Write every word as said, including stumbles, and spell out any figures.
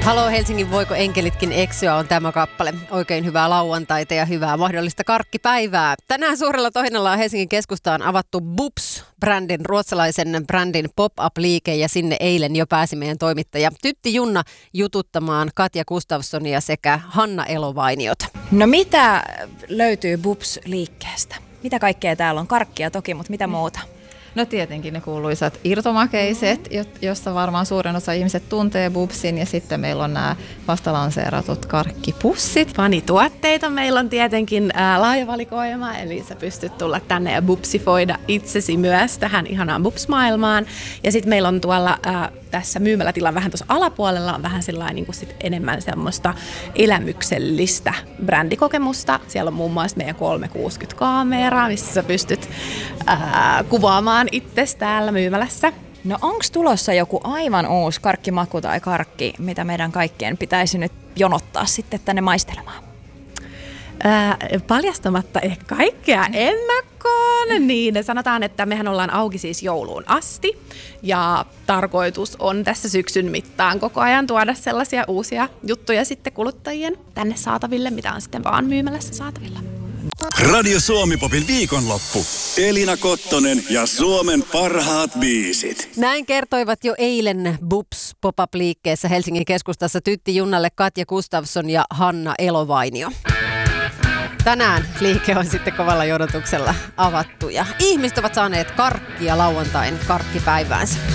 Haloo Helsingin Voiko enkelitkin eksyä on tämä kappale. Oikein hyvää lauantaita ja hyvää mahdollista karkkipäivää. Tänään suurella tohinnalla Helsingin keskustaan avattu Bubs-brändin, ruotsalaisen brändin pop-up-liike, ja sinne eilen jo pääsi meidän toimittaja Tytti Junna jututtamaan Katja Gustafssonia sekä Hanna Elovainiota. No mitä löytyy Bubs-liikkeestä? Mitä kaikkea täällä on? Karkkia toki, mutta mitä muuta? No tietenkin ne kuuluisat irtomakeiset, josta varmaan suurin osa ihmiset tuntee Bubsin, ja sitten meillä on nämä vastalanseeratut karkkipussit. Fanituotteita meillä on tietenkin ää, laaja valikoima, eli sä pystyt tulla tänne ja bubsifoida itsesi myös tähän ihanaan Bubs-maailmaan. Ja sitten meillä on tuolla ää, tässä myymälätilan vähän tuossa alapuolella on vähän sellainen niin kuin sit enemmän semmoista elämyksellistä brändikokemusta. Siellä on muun muassa meidän kolmesataakuusikymmentä-kameraa, missä sä pystyt ää, kuvaamaan itsesi täällä myymälässä. No onko tulossa joku aivan uusi karkkimaku tai karkki, mitä meidän kaikkien pitäisi nyt jonottaa sitten tänne maistelemaan? Ää, paljastamatta ehkä kaikkea ennakkoon, niin sanotaan, että mehän ollaan auki siis jouluun asti, ja tarkoitus on tässä syksyn mittaan koko ajan tuoda sellaisia uusia juttuja sitten kuluttajien tänne saataville, mitä on sitten vaan myymälässä saatavilla. Radio Suomi-popin viikonloppu. Elina Kottonen ja Suomen parhaat biisit. Näin kertoivat jo eilen Bubs pop-up-liikkeessä Helsingin keskustassa Tytti Junnalle Katja Gustafsson ja Hanna Elovainio. Tänään liike on sitten kovalla jodotuksella avattu ja ihmiset ovat saaneet karkkia lauantain karkkipäiväänsä.